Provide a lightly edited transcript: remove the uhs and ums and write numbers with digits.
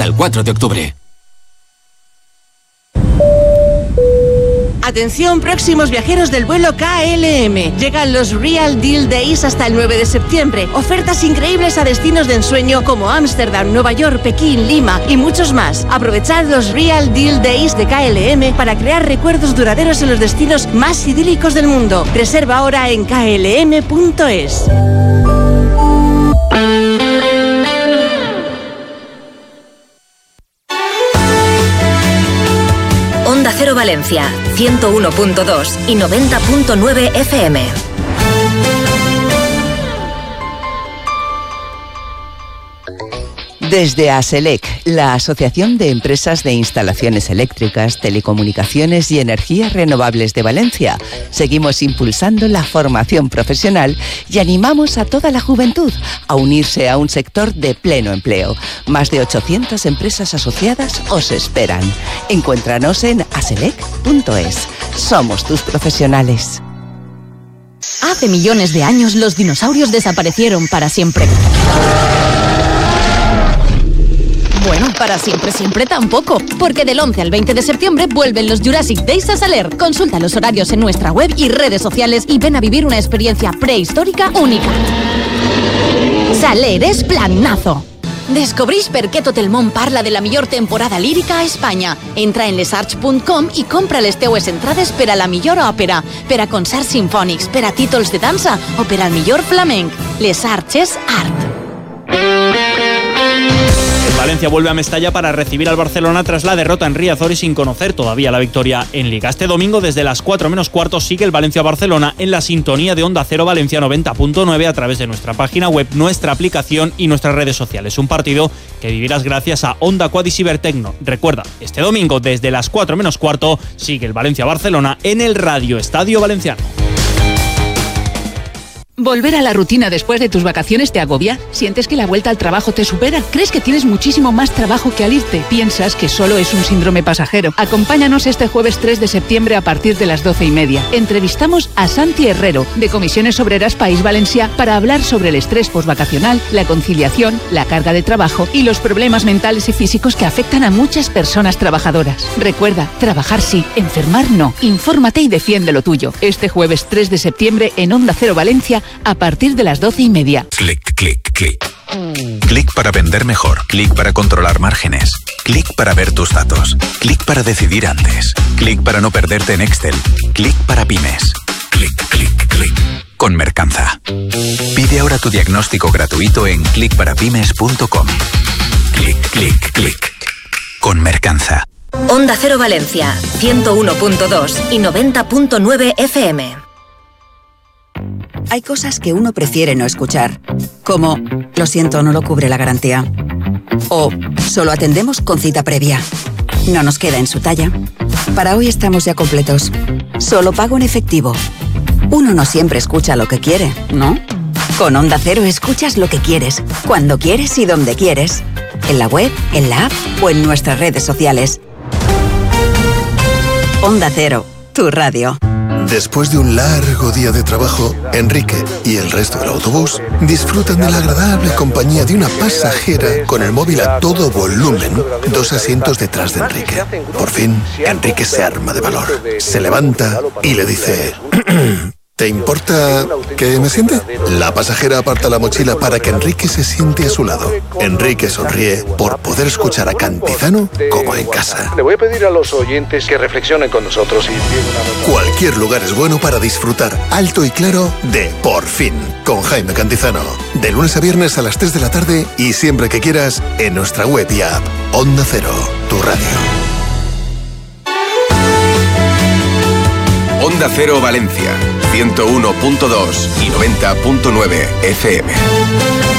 hasta el 4 de octubre. Atención, próximos viajeros del vuelo KLM. Llegan los Real Deal Days hasta el 9 de septiembre. Ofertas increíbles a destinos de ensueño como Ámsterdam, Nueva York, Pekín, Lima y muchos más. Aprovechad los Real Deal Days de KLM para crear recuerdos duraderos en los destinos más idílicos del mundo. Reserva ahora en klm.es. Onda Cero Valencia, 101.2 y 90.9 FM. Desde ASELEC, la Asociación de Empresas de Instalaciones Eléctricas, Telecomunicaciones y Energías Renovables de Valencia, seguimos impulsando la formación profesional y animamos a toda la juventud a unirse a un sector de pleno empleo. Más de 800 empresas asociadas os esperan. Encuéntranos en aselec.es. Somos tus profesionales. Hace millones de años los dinosaurios desaparecieron para siempre. Bueno, para siempre tampoco, porque del 11 al 20 de septiembre vuelven los Jurassic Days a Saler. Consulta los horarios en nuestra web y redes sociales y ven a vivir una experiencia prehistórica única. Saler és planazo. Descobreix per què tot el món parla de la millor temporada lírica a Espanya. Entra en lesarts.com i compra les teues entrades per a la millor òpera, per a concerts sinfònics, per a títols de dansa o per al millor flamenc. Les Arts és art. Valencia vuelve a Mestalla para recibir al Barcelona tras la derrota en Riazor y sin conocer todavía la victoria en Liga. Este domingo desde las 4 menos cuarto sigue el Valencia-Barcelona en la sintonía de Onda Cero Valencia 90.9 a través de nuestra página web, nuestra aplicación y nuestras redes sociales. Un partido que vivirás gracias a Onda Quad y Cibertecno. Recuerda, este domingo desde las 4 menos cuarto sigue el Valencia-Barcelona en el Radio Estadio Valenciano. ¿Volver a la rutina después de tus vacaciones te agobia? ¿Sientes que la vuelta al trabajo te supera? ¿Crees que tienes muchísimo más trabajo que al irte? ¿Piensas que solo es un síndrome pasajero? Acompáñanos este jueves 3 de septiembre a partir de las 12:30. Entrevistamos a Santi Herrero, de Comisiones Obreras País Valencià, para hablar sobre el estrés postvacacional, la conciliación, la carga de trabajo y los problemas mentales y físicos que afectan a muchas personas trabajadoras. Recuerda, trabajar sí, enfermar no. Infórmate y defiende lo tuyo. Este jueves 3 de septiembre en Onda Cero Valencia, a partir de las 12:30. Clic, clic, clic. Clic para vender mejor. Clic para controlar márgenes. Clic para ver tus datos. Clic para decidir antes. Clic para no perderte en Excel. Clic para pymes. Clic, clic, clic. Con Mercanza. Pide ahora tu diagnóstico gratuito en clicparapymes.com. Clic, clic, clic. Con Mercanza. Onda Cero Valencia, 101.2 y 90.9 FM. Hay cosas que uno prefiere no escuchar, como lo siento, no lo cubre la garantía, o solo atendemos con cita previa. No nos queda en su talla. Para hoy estamos ya completos. Solo pago en efectivo. Uno no siempre escucha lo que quiere, ¿no? Con Onda Cero escuchas lo que quieres, cuando quieres y donde quieres. En la web, en la app o en nuestras redes sociales. Onda Cero, tu radio. Después de un largo día de trabajo, Enrique y el resto del autobús disfrutan de la agradable compañía de una pasajera con el móvil a todo volumen, 2 asientos detrás de Enrique. Por fin, Enrique se arma de valor, se levanta y le dice... ¿Te importa que me siente? La pasajera aparta la mochila para que Enrique se siente a su lado. Enrique sonríe por poder escuchar a Cantizano como en casa. Le voy a pedir a los oyentes que reflexionen con nosotros y... Cualquier lugar es bueno para disfrutar alto y claro de Por Fin, con Jaime Cantizano. De lunes a viernes a las 3 de la tarde y siempre que quieras en nuestra web y app. Onda Cero, tu radio. Onda Cero Valencia, 101.2 y 90.9 FM.